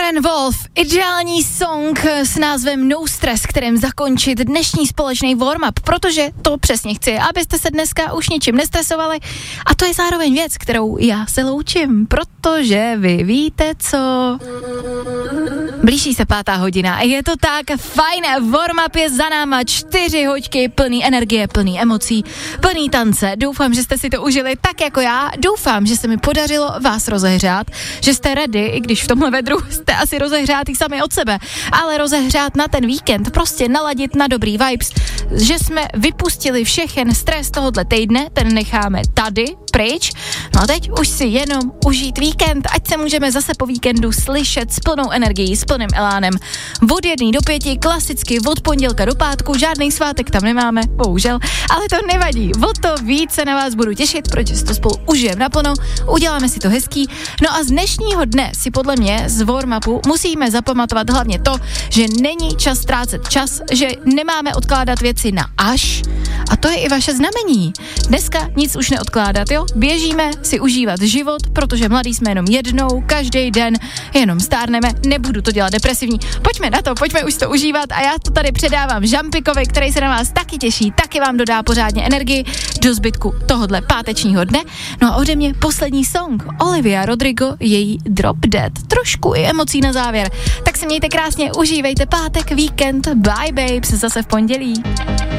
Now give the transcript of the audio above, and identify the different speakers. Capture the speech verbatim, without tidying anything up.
Speaker 1: Aaron Wolf, ideální song s názvem No Stress, kterým zakončit dnešní společný warm-up, protože to přesně chci, abyste se dneska už ničím nestresovali a to je zároveň věc, kterou já se loučím, protože vy víte co... Blíží se pátá hodina a je to tak, fajn, warm-up je za náma, čtyři hoďky plný energie, plný emocí, plný tance, doufám, že jste si to užili tak jako já, doufám, že se mi podařilo vás rozehřát, že jste ready, i když v tomhle vedru jste asi rozehřátý sami od sebe, ale rozehřát na ten víkend, prostě naladit na dobrý vibes, že jsme vypustili všechen stres tohohle týdne, ten necháme tady, pryč, no a teď už si jenom užít víkend, ať se můžeme zase po víkendu slyšet s plnou energií, s plným elánem. Od jedné do pěti, klasicky od pondělka do pátku, žádný svátek tam nemáme, bohužel, ale to nevadí, o to víc se na vás budu těšit, protože si to spolu užijeme naplno, uděláme si to hezký, no a z dnešního dne si podle mě z warm-upu musíme zapamatovat hlavně to, že není čas ztrácet čas, že nemáme odkládat věci na až, a to je i vaše znamení. Dneska nic už neodkládat, jo? Běžíme si užívat život, protože mladí jsme jenom jednou, každý den, jenom stárneme, nebudu to dělat depresivní. Pojďme na to, pojďme už to užívat a já to tady předávám Žampikovi, který se na vás taky těší, taky vám dodá pořádně energii do zbytku tohodle pátečního dne. No a ode mě poslední song, Olivia Rodrigo, její Drop Dead. Trošku i emocí na závěr. Tak se mějte krásně, užívejte pátek, víkend, bye babes, zase v pondělí.